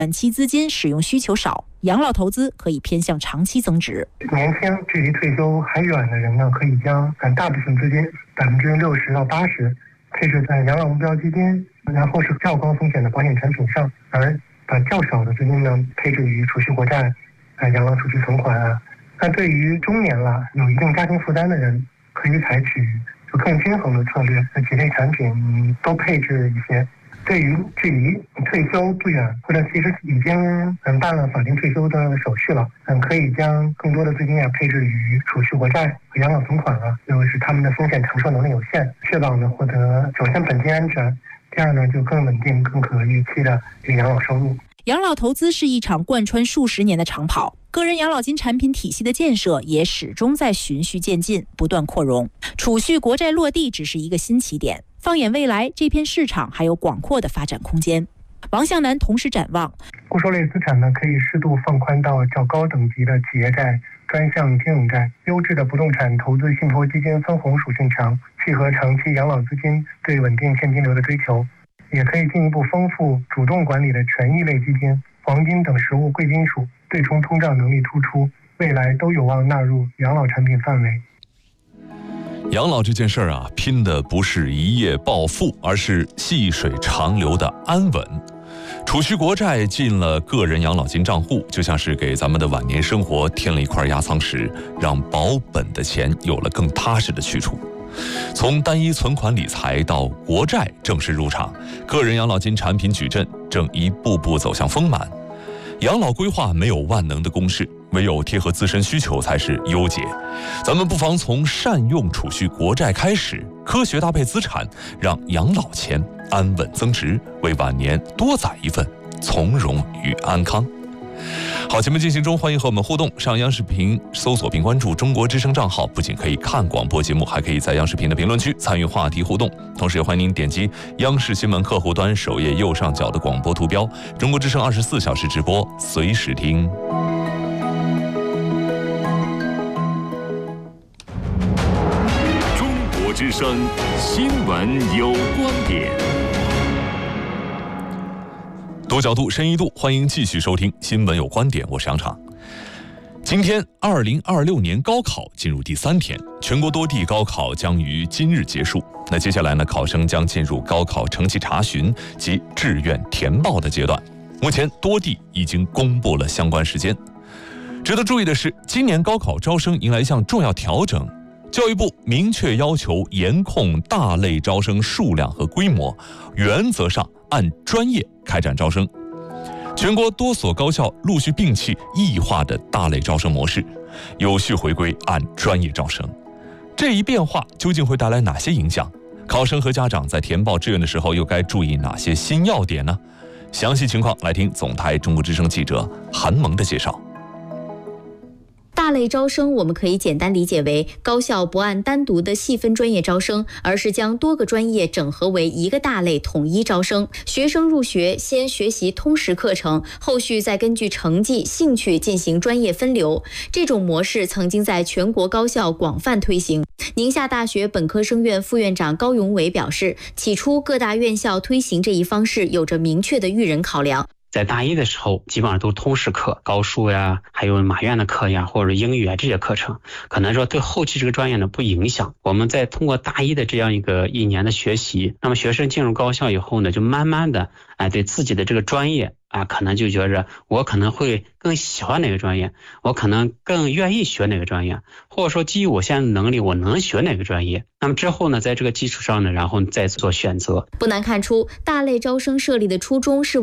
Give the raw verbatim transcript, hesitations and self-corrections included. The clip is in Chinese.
短期资金使用需求少，养老投资可以偏向长期增值。 年轻距离退休还远的人呢，可以将大部分资金百分之六十到八十配置在养老目标基金，然后是较高风险的保险产品上，而把较少的资金呢配置于储蓄国债、啊养老储蓄存款啊。那对于中年了有一定家庭负担的人，可以采取就更均衡的策略，几类产品嗯都配置一些。对于距离退休不远，或者其实已经嗯办了法定退休的手续了，嗯可以将更多的资金啊配置于储蓄国债和养老存款了，就是他们的风险承受能力有限，确保呢获得首先本金安全，第二呢就更稳定、更可预期的这个养老收入。 养老投资是一场贯穿数十年的长跑，个人养老金产品体系的建设也始终在循序渐进，不断扩容。储蓄国债落地只是一个新起点，放眼未来，这片市场还有广阔的发展空间。王向南同时展望， 固收类资产呢，可以适度放宽到较高等级的企业债、专项金融债，优质的不动产投资信托基金分红属性强，契合长期养老资金对稳定现金流的追求。也可以进一步丰富主动管理的权益类基金、黄金等实物贵金属，对冲通胀能力突出，未来都有望纳入养老产品范围。 养老这件事儿啊，拼的不是一夜暴富，而是细水长流的安稳。储蓄国债进了个人养老金账户，就像是给咱们的晚年生活添了一块压舱石，让保本的钱有了更踏实的去处。从单一存款理财到国债正式入场，个人养老金产品矩阵正一步步走向丰满。养老规划没有万能的公式，唯有贴合自身需求才是优解。咱们不妨从善用储蓄国债开始，科学搭配资产，让养老钱安稳增值，为晚年多载一份从容与安康。好，节目进行中，欢迎和我们互动。上央视频搜索并关注中国之声账号，不仅可以看广播节目，还可以在央视频的评论区参与话题互动。同时也欢迎您点击央视新闻客户端首页右上角的广播图标，中国之声二十四小时直播，随时听。 中国之声新闻有观点。 多角度，深一度，欢迎继续收听《新闻有观点》，我是杨畅。今天，二零二六年高考进入第三天，全国多地高考将于今日结束。那接下来呢，考生将进入高考成绩查询及志愿填报的阶段。目前，多地已经公布了相关时间。值得注意的是，今年高考招生迎来一项重要调整。教育部明确要求严控大类招生数量和规模，原则上按专业开展招生。全国多所高校陆续摒弃异化的大类招生模式，有序回归按专业招生。这一变化究竟会带来哪些影响？考生和家长在填报志愿的时候又该注意哪些新要点呢？详细情况来听总台中国之声记者韩萌的介绍。 大类招生我们可以简单理解为高校不按单独的细分专业招生，而是将多个专业整合为一个大类统一招生。学生入学先学习通识课程，后续再根据成绩、兴趣进行专业分流。这种模式曾经在全国高校广泛推行。宁夏大学本科生院副院长高永伟表示，起初各大院校推行这一方式有着明确的育人考量。 在大一的时候，基本上都是通识课，高数呀，还有马院的课呀，或者英语啊这些课程，可能说对后期这个专业呢不影响。我们在通过大一的这样一个一年的学习，那么学生进入高校以后呢，就慢慢的哎对自己的这个专业啊，可能就觉着我可能会更喜欢哪个专业，我可能更愿意学哪个专业，或者说基于我现在的能力，我能学哪个专业。那么之后呢，在这个基础上呢，然后再做选择。 不难看出，大类招生设立的初衷是